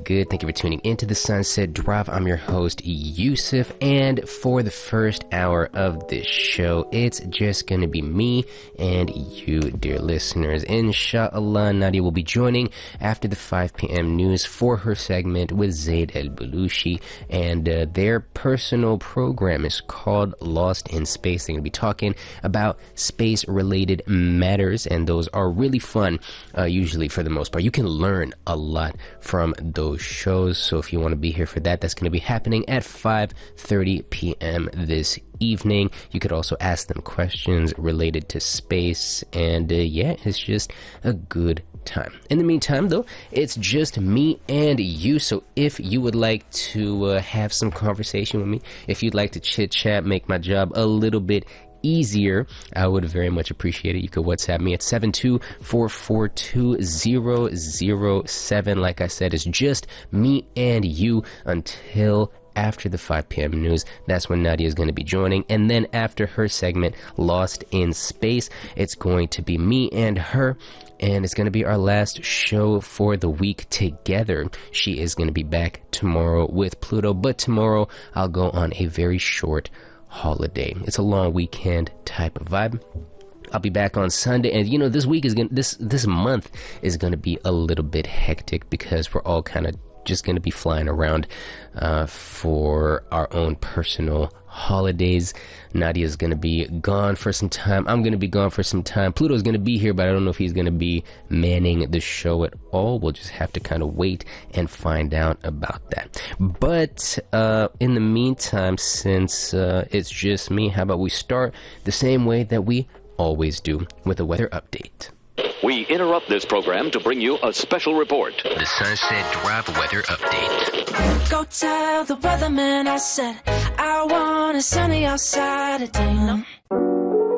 good? Thank you for tuning into the Sunset Drive. I'm your host, Yusuf, and for the first hour of this show, it's just going to be me and you, dear listeners. Inshallah, Nadia will be joining after the 5 p.m. news for her segment with Zaid El-Balushi, and their personal program is called Lost in Space. They're going to be talking about space-related matters, and those are really fun, usually for the most part. You can learn a lot from those shows, so if you want to be here for that, that's going to be happening at 5:30 p.m. this evening. You could also ask them questions related to space, and yeah, it's just a good time. In the meantime, though, it's just me and you, so if you would like to have some conversation with me, if you'd like to chit-chat, make my job a little bit easier, I would very much appreciate it. You could WhatsApp me at 724420007. Like I said, it's just me and you until after the 5 p.m. news. That's when Nadia is going to be joining, and then after her segment Lost in Space, it's going to be me and her, and it's going to be our last show for the week together. She is going to be back tomorrow with Pluto, but tomorrow I'll go on a very short holiday. It's a long weekend type of vibe. I'll be back on Sunday, and you know, this month is gonna be a little bit hectic because we're all kind of just gonna be flying around for our own personal holidays. Nadia's gonna be gone for some time. I'm gonna be gone for some time. Pluto's gonna be here, but I don't know if he's gonna be manning the show at all. We'll just have to kind of wait and find out about that. But in the meantime, since it's just me, how about we start the same way that we always do, with a weather update. We interrupt this program to bring you a special report. The Sunset Drive weather update. Go tell the weatherman I said I want a sunny outside today.